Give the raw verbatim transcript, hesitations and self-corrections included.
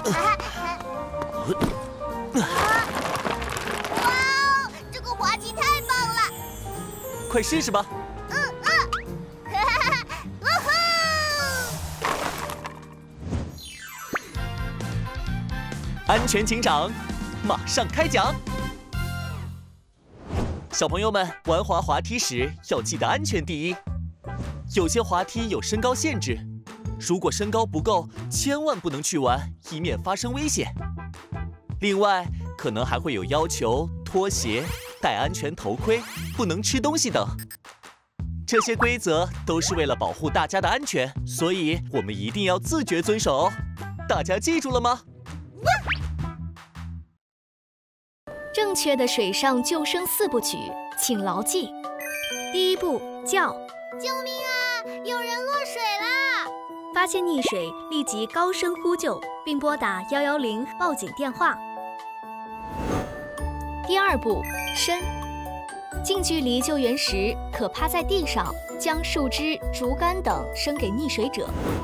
哇，这个滑梯太棒了！ 快试试吧。 嗯嗯，哇呼！ 安全警长，马上开讲。小朋友们玩滑滑梯时要记得安全第一。有些滑梯有身高限制，如果身高不够，千万不能去玩，以免发生危险。另外，可能还会有要求脱鞋、戴安全头盔、不能吃东西等。这些规则都是为了保护大家的安全，所以我们一定要自觉遵守哦。大家记住了吗？ 正确的水上救生四部曲，请牢记：第一步，叫， 救命啊！有人落水啦！ 发现溺水，立即高声呼救，并拨打一一零报警电话。第二步，伸，近距离救援时，可趴在地上，将树枝、竹竿等伸给溺水者。